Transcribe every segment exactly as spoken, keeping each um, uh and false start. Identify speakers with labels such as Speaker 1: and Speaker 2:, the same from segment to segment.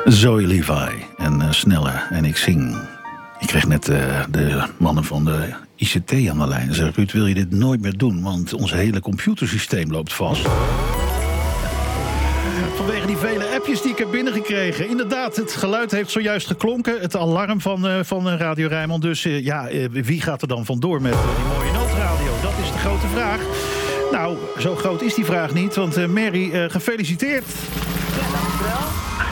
Speaker 1: Zoe Levi en uh, Sneller en ik zing. Ik kreeg net uh, de mannen van de I C T aan de lijn. Ze zeggen, Ruud, wil je dit nooit meer doen? Want ons hele computersysteem loopt vast. Vanwege die vele appjes die ik heb binnengekregen. Inderdaad, het geluid heeft zojuist geklonken. Het alarm van, uh, van uh, Radio Rijnmond. Dus uh, ja, uh, wie gaat er dan vandoor met uh, die mooie noodradio? Dat is de grote vraag. Nou, zo groot is die vraag niet. Want uh, Mary, uh, gefeliciteerd.
Speaker 2: Ja, dankjewel.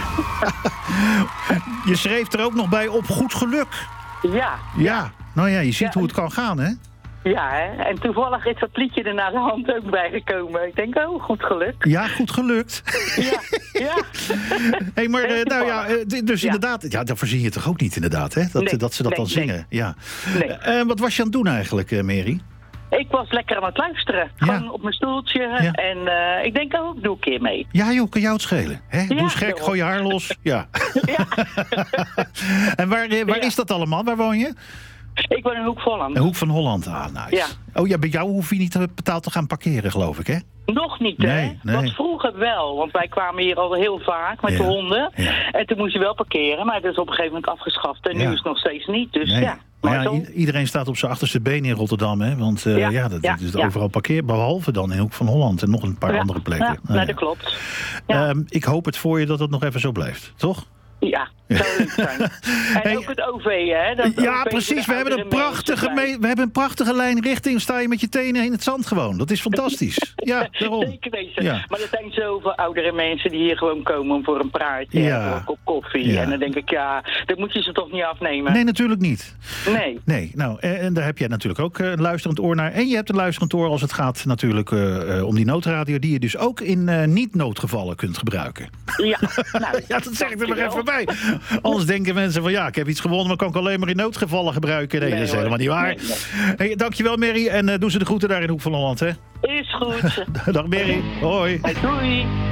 Speaker 1: Je schreef er ook nog bij op goed geluk.
Speaker 2: Ja.
Speaker 1: Ja, nou ja, je ziet
Speaker 2: ja,
Speaker 1: hoe het kan gaan, hè?
Speaker 2: Ja, hè? En toevallig is dat liedje er naar de hand ook bijgekomen. Ik denk, oh, goed gelukt.
Speaker 1: Ja, goed gelukt.
Speaker 2: Ja, ja.
Speaker 1: Hey, maar uh, nou ja, uh, dus
Speaker 2: ja.
Speaker 1: inderdaad, ja, dat voorzien je toch ook niet inderdaad, hè? Dat,
Speaker 2: nee,
Speaker 1: dat ze dat
Speaker 2: nee,
Speaker 1: dan zingen.
Speaker 2: Nee.
Speaker 1: Ja.
Speaker 2: Nee.
Speaker 1: Uh, wat was je aan het doen eigenlijk, uh, Mary?
Speaker 2: Ik was lekker aan het luisteren. Gewoon
Speaker 1: Ja.
Speaker 2: op mijn stoeltje.
Speaker 1: Ja.
Speaker 2: En uh, ik denk, oh, ik doe een keer mee.
Speaker 1: Ja, joh, kan jou het schelen. Hè?
Speaker 2: Ja,
Speaker 1: Doe eens gek,
Speaker 2: joh.
Speaker 1: gooi je haar los. Ja.
Speaker 2: Ja.
Speaker 1: En waar, uh, waar
Speaker 2: Ja.
Speaker 1: is dat allemaal? Waar woon je?
Speaker 2: Ik ben in Hoek van Holland.
Speaker 1: De Hoek van Holland. Ah, nice.
Speaker 2: Ja.
Speaker 1: Oh ja, bij jou hoef je niet betaald te gaan parkeren, geloof ik, hè?
Speaker 2: Nog niet,
Speaker 1: Nee,
Speaker 2: hè?
Speaker 1: nee.
Speaker 2: Want vroeger wel. Want wij kwamen hier al heel vaak met
Speaker 1: Ja.
Speaker 2: de honden.
Speaker 1: Ja.
Speaker 2: En toen moest je wel parkeren. Maar dat is op een gegeven moment afgeschaft. En
Speaker 1: Ja.
Speaker 2: nu is het nog steeds niet. Dus
Speaker 1: Nee.
Speaker 2: ja.
Speaker 1: Maar
Speaker 2: Maar
Speaker 1: ja,
Speaker 2: zo.
Speaker 1: i- iedereen staat op zijn achterste been in Rotterdam, hè? Want uh, ja,
Speaker 2: Ja,
Speaker 1: dat,
Speaker 2: ja,
Speaker 1: dat is
Speaker 2: ja.
Speaker 1: overal parkeer, behalve dan in Hoek van Holland en nog een paar
Speaker 2: Ja.
Speaker 1: andere plekken.
Speaker 2: Ja,
Speaker 1: Nou
Speaker 2: nee,
Speaker 1: ja.
Speaker 2: dat klopt. Ja.
Speaker 1: Ehm, ik hoop het voor je dat het nog even zo blijft, toch?
Speaker 2: Ja, zou leuk zijn. En
Speaker 1: Hey,
Speaker 2: ook het O V, hè? Dat
Speaker 1: Ja,
Speaker 2: O V
Speaker 1: precies.
Speaker 2: voor
Speaker 1: We
Speaker 2: de
Speaker 1: hebben, een
Speaker 2: oudere
Speaker 1: prachtige
Speaker 2: mensen
Speaker 1: me- we hebben een prachtige lijn richting. Sta je met je tenen in het zand gewoon. Dat is fantastisch. Ja,
Speaker 2: bij.
Speaker 1: daarom.
Speaker 2: Zeker weten.
Speaker 1: Ja.
Speaker 2: Maar er zijn zoveel oudere mensen die hier gewoon komen voor een praatje
Speaker 1: Ja.
Speaker 2: en voor een kop koffie.
Speaker 1: Ja.
Speaker 2: En dan denk ik, ja, dat moet je ze toch niet afnemen?
Speaker 1: Nee, natuurlijk niet.
Speaker 2: Nee.
Speaker 1: Nee, nou, en, en daar heb jij natuurlijk ook uh, een luisterend oor naar. En je hebt een luisterend oor als het gaat natuurlijk uh, uh, om die noodradio... die je dus ook in uh, niet-noodgevallen kunt gebruiken.
Speaker 2: Ja, nou,
Speaker 1: Ja, dat zeg ik er nog
Speaker 2: dankjewel.
Speaker 1: even bij. Anders denken mensen van ja, ik heb iets gewonnen... maar kan ik alleen maar in noodgevallen gebruiken. Nee,
Speaker 2: Nee,
Speaker 1: dat is
Speaker 2: hoor.
Speaker 1: helemaal niet waar.
Speaker 2: Nee,
Speaker 1: Hey, dankjewel, Mary. En uh, doe ze de groeten daar in Hoek van Holland, hè?
Speaker 2: Is goed.
Speaker 1: Dag, Mary. Hoi.
Speaker 2: Doei.